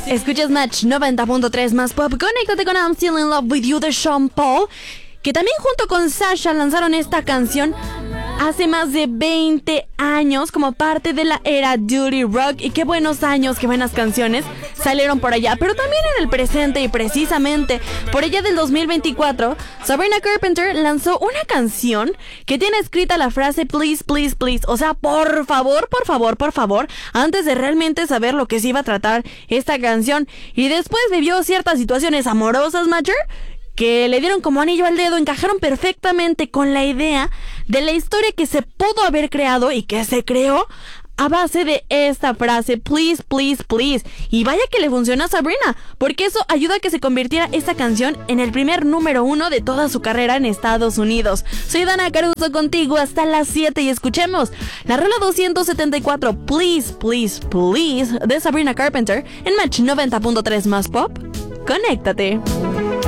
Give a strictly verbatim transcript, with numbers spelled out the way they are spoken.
Escuchas Match noventa punto tres más pop. Conéctate con I'm Still in Love with You de Sean Paul, que también junto con Sasha lanzaron esta canción hace más de veinte años como parte de la era Dirty Rock. Y qué buenos años, qué buenas canciones salieron por allá, pero también en el presente. Y precisamente por allá del dos mil veinticuatro, Sabrina Carpenter lanzó una canción que tiene escrita la frase please, please, please. O sea, por favor, por favor, por favor, antes de realmente saber lo que se iba a tratar esta canción. Y después vivió ciertas situaciones amorosas, Major, que le dieron como anillo al dedo, encajaron perfectamente con la idea de la historia que se pudo haber creado y que se creó a base de esta frase, please, please, please. Y vaya que le funciona a Sabrina, porque eso ayuda a que se convirtiera esta canción en el primer número uno de toda su carrera en Estados Unidos. Soy Dana Caruso contigo hasta las siete y escuchemos la rola doscientos setenta y cuatro, Please, Please, Please, de Sabrina Carpenter en Match noventa punto tres más pop. Conéctate.